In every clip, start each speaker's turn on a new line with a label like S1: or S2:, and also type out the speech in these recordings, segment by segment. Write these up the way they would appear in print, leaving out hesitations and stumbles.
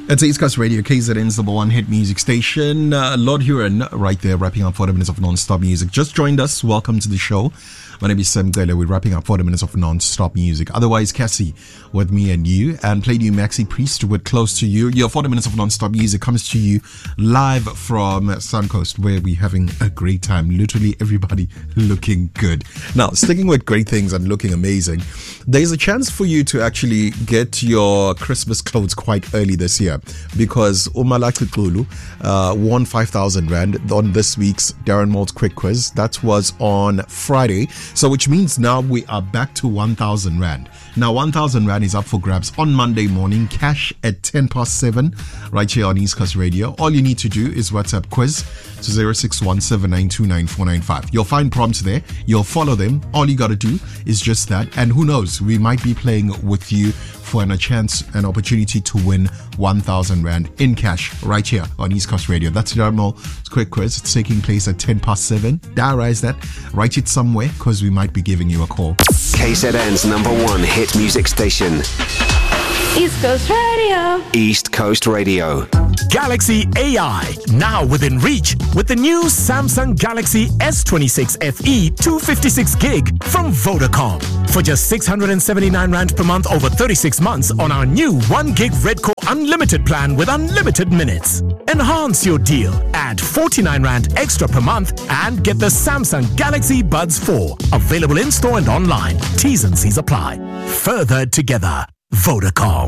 S1: It's East Coast Radio, KZN's number one hit music station. Lord Huron right there, wrapping up 40 minutes of non-stop music. Just joined us. Welcome to the show. My name is Sam Taylor. We're wrapping up 40 minutes of non-stop music. Otherwise, Cassie with me and you. And played you Maxi Priest with Close to You. Your 40 minutes of non-stop music comes to you live from Suncoast, where we're having a great time. Literally everybody looking good. Now, sticking with great things and looking amazing, there's a chance for you to actually get your Christmas clothes quite early this year, because Umalaki Kulu won 5,000 Rand on this week's Darren Moult's Quick Quiz. That was on Friday. So which means now we are back to 1,000 Rand. Now 1,000 Rand is up for grabs on Monday morning, cash at 7:10 right here on East Coast Radio. All you need to do is WhatsApp quiz to 0617929495. You'll find prompts there. You'll follow them. All you got to do is just that. And who knows, we might be playing with you for an opportunity to win 1,000 Rand in cash right here on East Coast Radio. That's the normal quick quiz. It's taking place at 7:10. Diarize that. Write it somewhere, because we might be giving you a call.
S2: KZN's number one hit music station.
S3: East Coast Radio.
S2: East Coast Radio.
S4: Galaxy AI, now within reach with the new Samsung Galaxy S26 FE 256 gig from Vodacom. For just 679 Rand per month over 36 months on our new 1 gig Redcore unlimited plan with unlimited minutes. Enhance your deal. Add 49 Rand extra per month and get the Samsung Galaxy Buds 4. Available in store and online. T's and C's apply. Further together. Vodacom.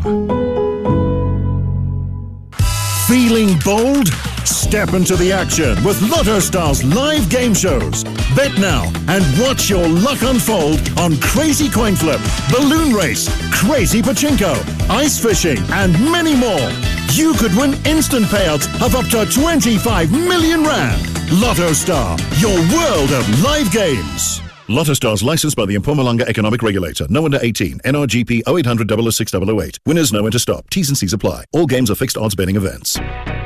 S5: Feeling bold? Step into the action with Lotto Stars live game shows. Bet now and watch your luck unfold on Crazy Coin Flip, Balloon Race, Crazy Pachinko, Ice Fishing, and many more. You could win instant payouts of up to 25 million Rand. Lotto Star, your world of live games. Lotto Stars licensed by the Mpumalanga Economic Regulator. No under 18. NRGP 0800 006 008. Winners know when to stop. T's and C's apply. All games are fixed odds betting events.